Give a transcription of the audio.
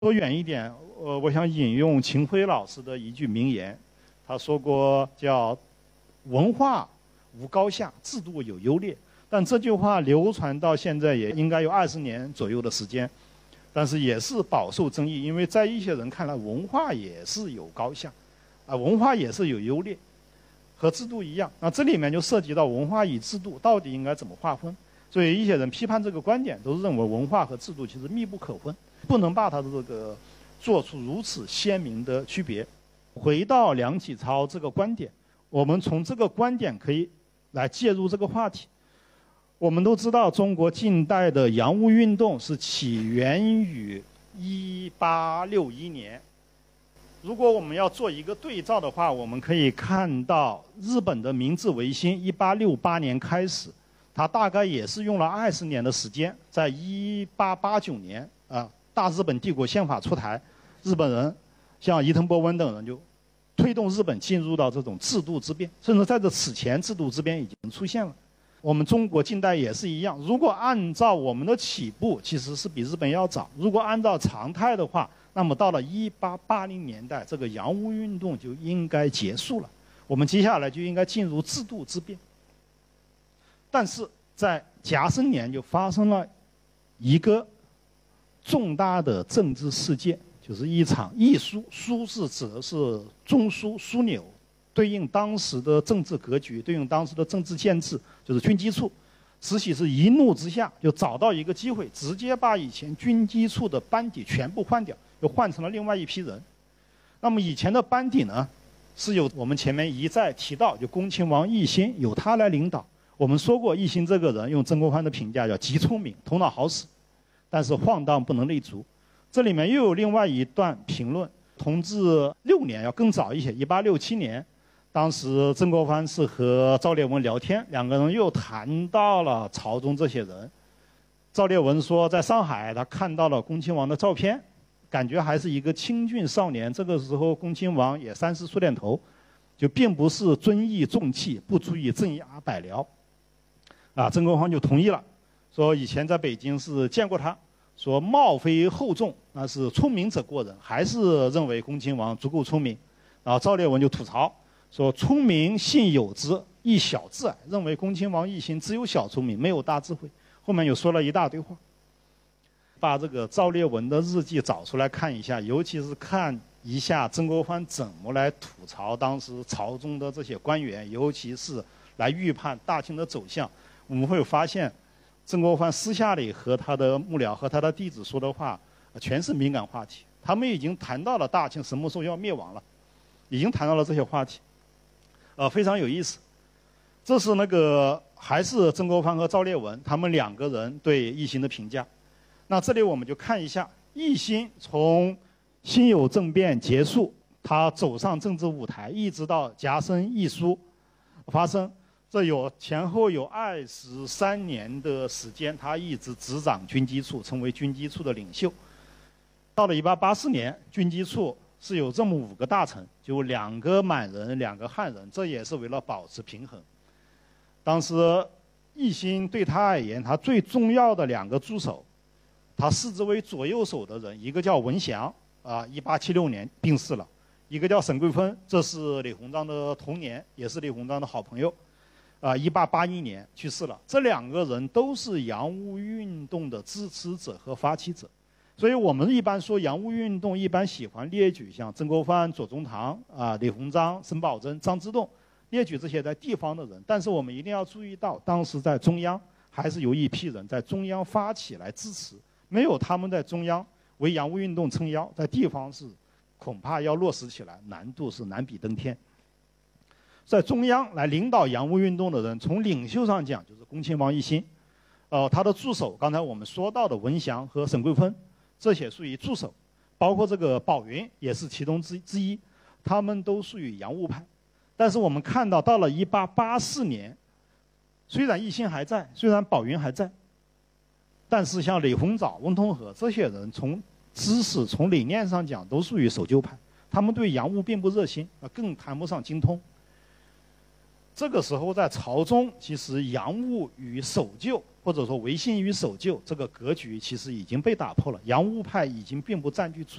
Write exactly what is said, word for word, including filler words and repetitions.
说远一点，呃，我想引用秦晖老师的一句名言，他说过叫“文化无高下，制度有优劣”。但这句话流传到现在也应该有二十年左右的时间，但是也是饱受争议，因为在一些人看来，文化也是有高下，啊，文化也是有优劣，和制度一样。那这里面就涉及到文化与制度到底应该怎么划分。所以一些人批判这个观点，都是认为文化和制度其实密不可分，不能把它的这个做出如此鲜明的区别。回到梁启超这个观点，我们从这个观点可以来介入这个话题。我们都知道，中国近代的洋务运动是起源于一八六一年。如果我们要做一个对照的话，我们可以看到日本的明治维新一八六八年开始，它大概也是用了二十年的时间，在一八八九年啊，大日本帝国宪法出台，日本人像伊藤博文等人就推动日本进入到这种制度之变，甚至在这此前制度之变已经出现了。我们中国近代也是一样，如果按照我们的起步其实是比日本要早，如果按照常态的话，那么到了一八八零年代，这个洋务运动就应该结束了，我们接下来就应该进入制度之变。但是在甲申年就发生了一个重大的政治事件，就是一场议枢，枢是指的是中枢枢纽，对应当时的政治格局，对应当时的政治建制，就是军机处。慈禧是一怒之下就找到一个机会，直接把以前军机处的班底全部换掉，又换成了另外一批人。那么以前的班底呢，是由我们前面一再提到，就恭亲王奕欣由他来领导。我们说过，奕欣这个人用曾国藩的评价叫极聪明，头脑好使，但是晃荡不能立足。这里面又有另外一段评论，同治六年要更早一些，一八六七年。当时曾国藩是和赵烈文聊天，两个人又谈到了朝中这些人。赵烈文说，在上海他看到了恭亲王的照片，感觉还是一个清俊少年。这个时候恭亲王也三十出点头，就并不是尊义重器，不足以镇压百僚。啊，曾国藩就同意了，说以前在北京是见过他，说貌非厚重，那是聪明者过人，还是认为恭亲王足够聪明。然后赵烈文就吐槽说，聪明信有之，亦小智矣，认为恭亲王奕欣只有小聪明，没有大智慧。后面又说了一大堆话。把这个赵烈文的日记找出来看一下，尤其是看一下曾国藩怎么来吐槽当时朝中的这些官员，尤其是来预判大清的走向，我们会发现曾国藩私下里和他的幕僚和他的弟子说的话全是敏感话题，他们已经谈到了大清什么时候要灭亡了，已经谈到了这些话题，呃，非常有意思。这是那个还是曾国藩和赵烈文他们两个人对奕欣的评价。那这里我们就看一下奕欣从辛酉政变结束，他走上政治舞台，一直到甲申议枢发生，这有前后有二十三年的时间，他一直执掌军机处，成为军机处的领袖。到了一八八四年，军机处是有这么五个大臣，就两个满人，两个汉人，这也是为了保持平衡。当时奕欣对他而言，他最重要的两个助手，他视之为左右手的人，一个叫文祥啊，一八七六年病逝了；一个叫沈桂芬，这是李鸿章的童年，也是李鸿章的好朋友，啊，一八八一年去世了。这两个人都是洋务运动的支持者和发起者，所以我们一般说洋务运动，一般喜欢列举像曾国藩、左宗棠啊、李鸿章、沈葆桢、张之洞，列举这些在地方的人。但是我们一定要注意到，当时在中央还是有一批人在中央发起来支持，没有他们在中央为洋务运动撑腰，在地方是恐怕要落实起来难度是难比登天。在中央来领导洋务运动的人，从领袖上讲就是恭亲王奕欣，呃，他的助手刚才我们说到的文祥和沈桂芬，这些属于助手，包括这个宝云也是其中之之一，他们都属于洋务派。但是我们看到，到了一八八四年，虽然奕欣还在，虽然宝云还在，但是像李鸿藻、翁同龢这些人，从知识、从理念上讲，都属于守旧派，他们对洋务并不热心，更谈不上精通。 这个时候在朝中，其实洋务与守旧，或者说维新与守旧这个格局，其实已经被打破了。洋务派已经并不占据主